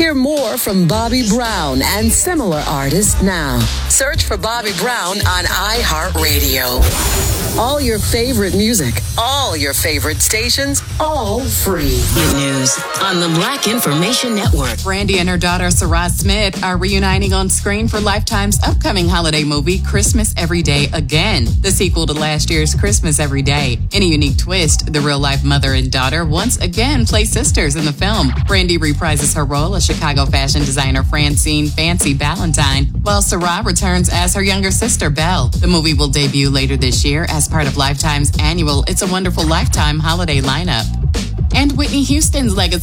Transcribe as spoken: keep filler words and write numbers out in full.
Hear more from Bobby Brown and similar artists now. Search for Bobby Brown on iHeartRadio. All your favorite music, all your favorite stations, all free. Good news on the Black Information Network. Brandy and her daughter, Sarah Smith, are reuniting on screen for Lifetime's upcoming holiday movie, Christmas Every Day Again, the sequel to last year's Christmas Every Day. In a unique twist, the real-life mother and daughter once again play sisters in the film. Brandy reprises her role as Chicago fashion designer Francine Fancy Valentine, while Sarah returns as her younger sister, Belle. The movie will debut later this year as part of Lifetime's annual It's a Wonderful Lifetime holiday lineup. And Whitney Houston's legacy